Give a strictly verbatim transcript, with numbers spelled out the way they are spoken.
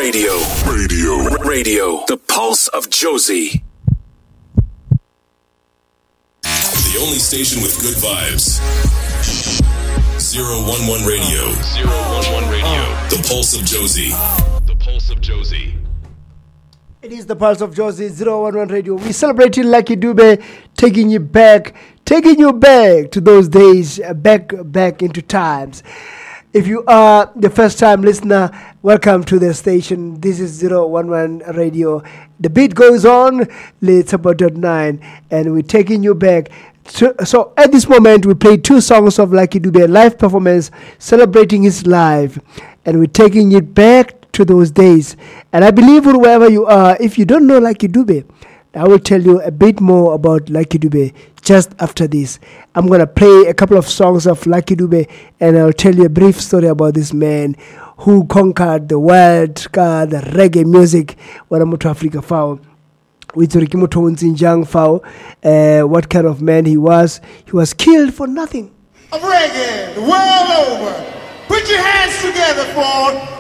Radio. Radio. Radio. The Pulse of Jozi. The only station with good vibes. zero one one Radio. zero one one Radio. The Pulse of Jozi. The Pulse of Jozi. It is the Pulse of Jozi, zero one one Radio. We're celebrating Lucky Dube, taking you back, taking you back to those days, uh, back, back into times. If you are the first time listener, welcome to the station. This is zero one one Radio. The beat goes on, it's about nine, and we're taking you back. So, so at this moment, we played two songs of Lucky Dube, live performance, celebrating his life, and we're taking it back to those days. And I believe wherever you are, if you don't know Lucky Dube, I will tell you a bit more about Lucky Dube just after this. I'm going to play a couple of songs of Lucky Dube, and I'll tell you a brief story about this man who conquered the world, uh, the reggae music, Wanamoto Africa Fao. With Rikimoto Nzinjang Fao, uh, what kind of man he was. He was killed for nothing. Of reggae, the world over. Put your hands together for